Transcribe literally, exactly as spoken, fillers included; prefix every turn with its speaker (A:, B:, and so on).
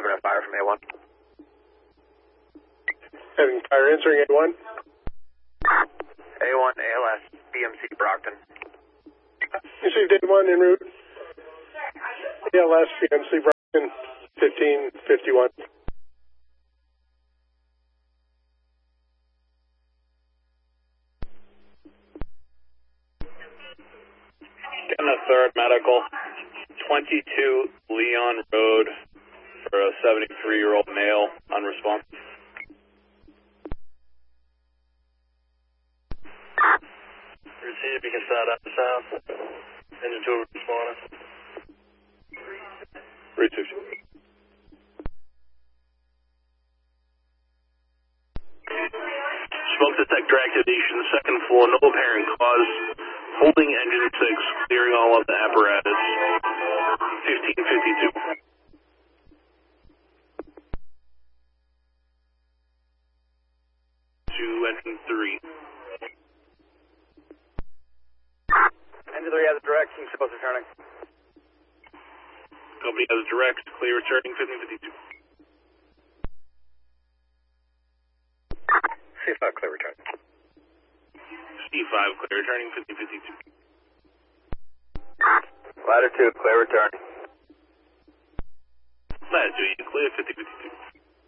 A: having a fire from A one.
B: Having fire answering A one.
A: A one, A L S, B M C Brockton.
B: Received A one en route. A L S, B M C Brockton, fifteen fifty-one.
C: Getting a third medical, twenty-two Leon Road for a seventy-three-year-old male, unresponsive.
D: Receive, you can start up the south. Engine two responding.
C: Receive.
D: Smoke detector activation, second floor, no apparent cause. Holding engine six, clearing all of the apparatus. fifteen fifty-two. To engine three.
A: Engine three has a direct, King supposed to returning.
D: Company has a direct, clear returning, fifteen fifty-two.
A: C five, clear return.
D: C five, clear returning, fifteen fifty-two.
A: Latitude, clear return.
D: Latitude, you clear, fifteen fifty-two.